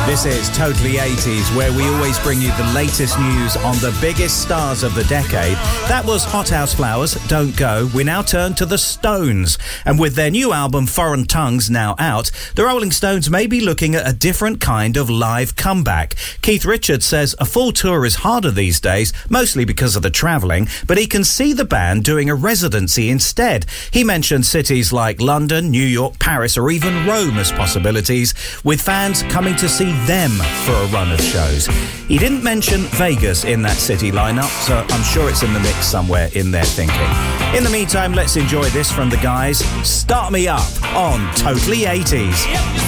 This is Totally 80s, where we always bring you the latest news on the biggest stars of the decade. That was Hothouse Flowers, Don't Go. We now turn to the Stones. And with their new album, Foreign Tongues, now out, the Rolling Stones may be looking at a different kind of live comeback. Keith Richards says a full tour is harder these days, mostly because of the travelling, but he can see the band doing a residency instead. He mentioned cities like London, New York, Paris, or even Rome as possibilities, with fans coming to see them for a run of shows. He didn't mention Vegas in that city lineup, so I'm sure it's in the mix somewhere in their thinking. In the meantime, let's enjoy this from the guys. Start Me Up on Totally 80s.